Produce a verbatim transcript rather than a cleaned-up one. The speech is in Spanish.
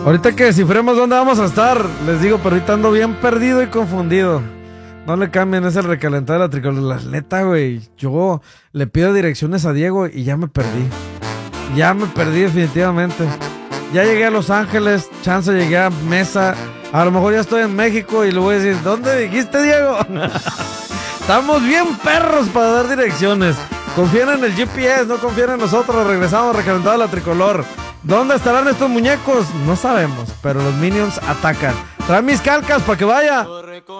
Ahorita que descifremos dónde vamos a estar, les digo, pero ahorita ando bien perdido y confundido. No le cambien, es el recalentado de la tricolor. La neta, güey, yo le pido direcciones a Diego y ya me perdí. Ya me perdí definitivamente. Ya llegué a Los Ángeles, chance llegué a Mesa. A lo mejor ya estoy en México y le voy a decir, ¿dónde dijiste, Diego? Estamos bien perros para dar direcciones. Confíen en el G P S, no confíen en nosotros. Regresamos recalentado a la tricolor. ¿Dónde estarán estos muñecos? No sabemos, pero los Minions atacan. Trae mis calcas para que vaya.